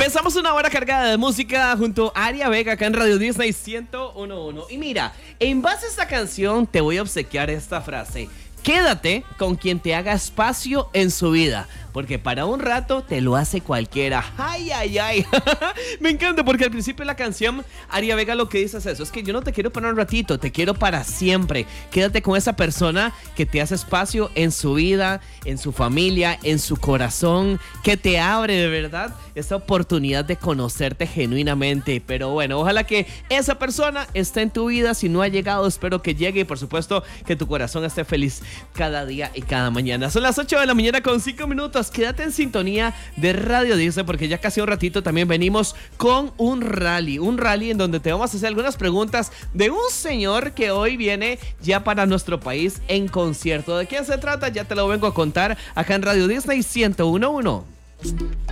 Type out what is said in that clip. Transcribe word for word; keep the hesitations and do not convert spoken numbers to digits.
Empezamos una hora cargada de música junto a Aria Vega acá en Radio Disney ciento uno punto uno. Y mira, en base a esta canción te voy a obsequiar esta frase. Quédate con quien te haga espacio en su vida, porque para un rato te lo hace cualquiera. Ay, ay, ay. Me encanta porque al principio de la canción Aria Vega lo que dice es eso. Es que yo no te quiero para un ratito, te quiero para siempre. Quédate con esa persona que te hace espacio en su vida, en su familia, en su corazón, que te abre de verdad esta oportunidad de conocerte genuinamente. Pero bueno, ojalá que esa persona esté en tu vida. Si no ha llegado, espero que llegue y por supuesto que tu corazón esté feliz cada día y cada mañana. Son las ocho de la mañana con cinco minutos. Quédate en sintonía de Radio Disney porque ya casi un ratito también venimos con un rally. Un rally en donde te vamos a hacer algunas preguntas de un señor que hoy viene ya para nuestro país en concierto. ¿De quién se trata? Ya te lo vengo a contar acá en Radio Disney ciento uno punto uno.